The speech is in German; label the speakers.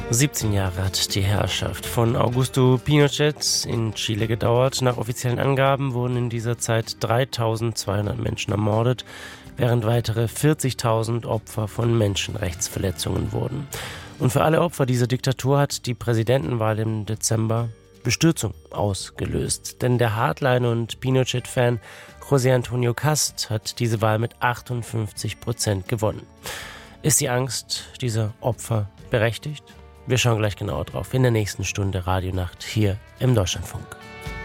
Speaker 1: 17 Jahre hat die Herrschaft von Augusto Pinochet in Chile gedauert. Nach offiziellen Angaben wurden in dieser Zeit 3.200 Menschen ermordet, während weitere 40.000 Opfer von Menschenrechtsverletzungen wurden. Und für alle Opfer dieser Diktatur hat die Präsidentenwahl im Dezember Bestürzung ausgelöst. Denn der Hardliner und Pinochet-Fan José Antonio Cast hat diese Wahl mit 58% gewonnen. Ist die Angst dieser Opfer berechtigt? Wir schauen gleich genauer drauf in der nächsten Stunde Radionacht hier im Deutschlandfunk.